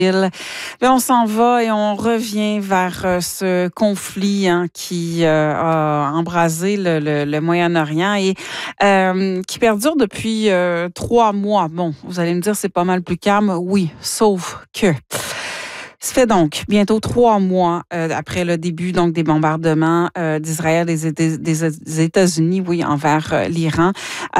On s'en va et on revient vers ce conflit qui a embrasé le Moyen-Orient et qui perdure depuis 3 mois. Bon, vous allez me dire, c'est pas mal plus calme. Oui, sauf que... Ça fait donc bientôt 3 mois après le début donc des bombardements d'Israël et des États-Unis, oui, envers l'Iran.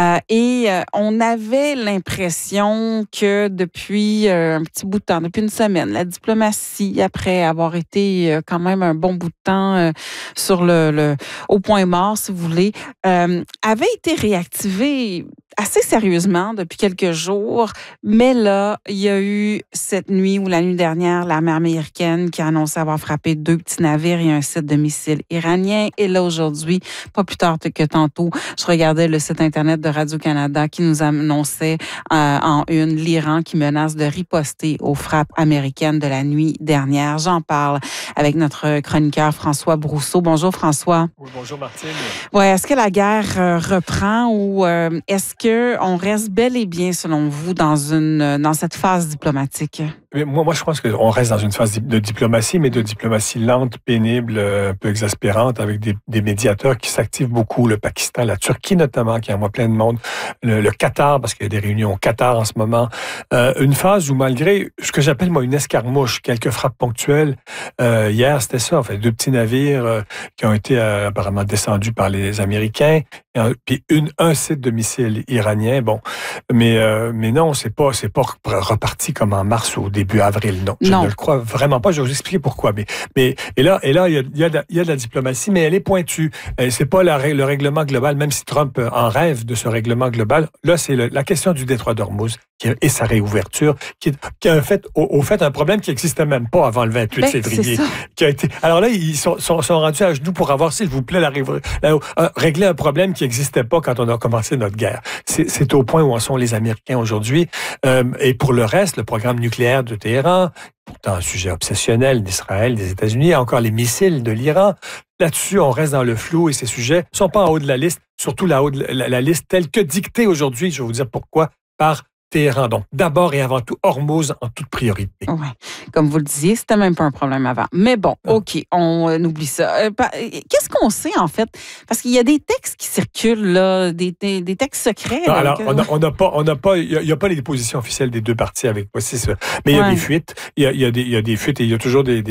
Et on avait l'impression que depuis un petit bout de temps, depuis une semaine, la diplomatie, après avoir été quand même un bon bout de temps sur au point mort, si vous voulez, avait été réactivée assez sérieusement depuis quelques jours. Mais là, il y a eu cette nuit ou la nuit dernière, l'armée américaine qui a annoncé avoir frappé 2 petits navires et un site de missiles iranien. Et là, aujourd'hui, pas plus tard que tantôt, je regardais le site Internet de Radio-Canada qui nous annonçait en une l'Iran qui menace de riposter aux frappes américaines de la nuit dernière. J'en parle avec notre chroniqueur François Brousseau. Bonjour François. Oui, bonjour Martine. Ouais, est-ce que la guerre reprend ou est-ce qu'on reste bel et bien, selon vous, dans cette phase diplomatique? Moi, je pense qu'on reste dans une phase de diplomatie, mais de diplomatie lente, pénible, un peu exaspérante, avec des médiateurs qui s'activent beaucoup, le Pakistan, la Turquie notamment, qui envoie plein de monde, le Qatar, parce qu'il y a des réunions au Qatar en ce moment. Une phase où, malgré ce que j'appelle, moi, une escarmouche, quelques frappes ponctuelles, hier, c'était ça, en fait, 2 petits navires qui ont été apparemment descendus par les Américains, puis un site de missiles iranien, bon. Mais non, c'est pas reparti comme en mars ou début avril. Non, je ne le crois vraiment pas. Je vais vous expliquer pourquoi. Mais là, il y a de la diplomatie, mais elle est pointue. C'est pas le règlement global, même si Trump en rêve de ce règlement global. Là, c'est la question du détroit d'Ormuz et sa réouverture, qui a fait, au fait, un problème qui n'existait même pas avant le 28 février. Qui a été. Alors là, ils sont rendus à genoux pour avoir, s'il vous plaît, régler un problème qui n'existait pas quand on a commencé notre guerre. C'est au point où en sont les Américains aujourd'hui. Et pour le reste, le programme nucléaire de Téhéran, pourtant un sujet obsessionnel d'Israël, des États-Unis, encore les missiles de l'Iran. Là-dessus, on reste dans le flou et ces sujets ne sont pas en haut de la liste, surtout la liste telle que dictée aujourd'hui, je vais vous dire pourquoi, par Téhéran. Donc, d'abord et avant tout, Hormuz en toute priorité. Oui, comme vous le disiez, c'était même pas un problème avant. Mais bon, OK, on oublie ça. Qu'est-ce qu'on sait, en fait? Parce qu'il y a des textes qui circulent, là, des textes secrets. Non, alors, il n'y a pas les positions officielles des 2 parties avec voici ça. Mais il y a des fuites. Il y a des fuites et il y a toujours des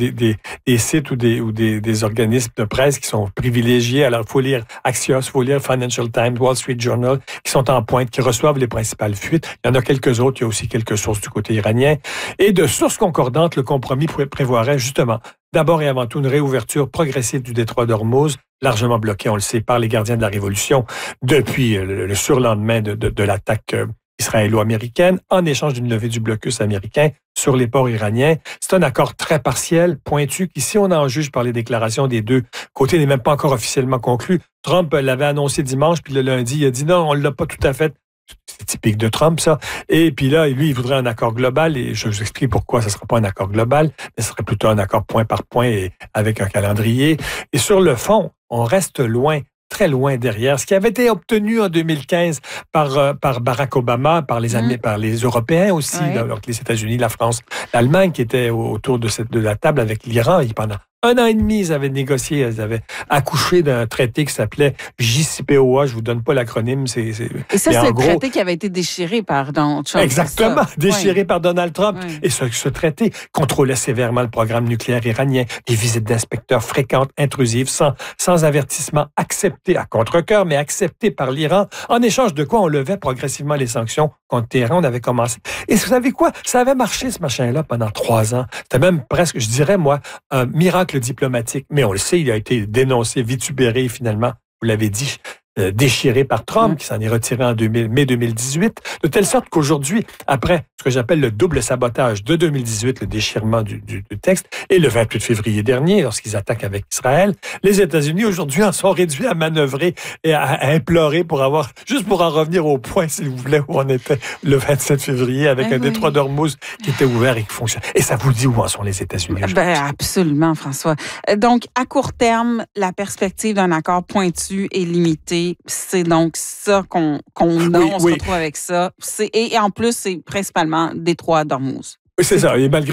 sites ou des organismes de presse qui sont privilégiés. Alors, il faut lire Axios, il faut lire Financial Times, Wall Street Journal, qui sont en pointe, qui reçoivent les principales fuites. Il y en a quelques autres, il y a aussi quelques sources du côté iranien. Et de sources concordantes, le compromis prévoirait justement, d'abord et avant tout, une réouverture progressive du détroit d'Ormuz, largement bloqué, on le sait, par les gardiens de la Révolution depuis le surlendemain de l'attaque israélo-américaine, en échange d'une levée du blocus américain sur les ports iraniens. C'est un accord très partiel, pointu, qui, si on en juge par les déclarations des 2 côtés, n'est même pas encore officiellement conclu. Trump l'avait annoncé dimanche, puis le lundi, il a dit non, on ne l'a pas tout à fait. C'est typique de Trump, ça. Et puis là, lui, il voudrait un accord global et je vous explique pourquoi ce ne sera pas un accord global, mais ce serait plutôt un accord point par point et avec un calendrier. Et sur le fond, on reste loin, très loin derrière. Ce qui avait été obtenu en 2015 par Barack Obama, par les Européens aussi, donc les États-Unis, la France, l'Allemagne qui étaient autour de la table avec l'Iran pendant 1 an et demi, ils avaient négocié, ils avaient accouché d'un traité qui s'appelait JCPOA. Je vous donne pas l'acronyme. Et ça, c'est le traité qui avait été déchiré par Donald Trump. Exactement, déchiré par Donald Trump. Oui. Et ce traité contrôlait sévèrement le programme nucléaire iranien, des visites d'inspecteurs fréquentes, intrusives, sans avertissement, acceptées à contre-cœur, mais acceptées par l'Iran, en échange de quoi on levait progressivement les sanctions contre Téhéran. On avait commencé. Et vous savez quoi? Ça avait marché, ce machin-là, pendant 3 ans. C'était même presque, je dirais, moi, un miracle diplomatique. Mais on le sait, il a été dénoncé, vitupéré, finalement, vous l'avez dit, déchiré par Trump, qui s'en est retiré en mai 2018, de telle sorte qu'aujourd'hui, après ce que j'appelle le double sabotage de 2018, le déchirement du texte, et le 28 février dernier, lorsqu'ils attaquent avec Israël, les États-Unis, aujourd'hui, en sont réduits à manœuvrer et à implorer juste pour en revenir au point, s'il vous plaît, où on était le 27 février, avec un détroit d'Ormuz qui était ouvert et qui fonctionne. Et ça vous dit où en sont les États-Unis aujourd'hui? Absolument, François. Donc, à court terme, la perspective d'un accord pointu et limité, c'est donc ça qu'on a, on se retrouve avec ça. Et en plus, c'est principalement détroit d'Ormuz. Oui, c'est ça. Et malgré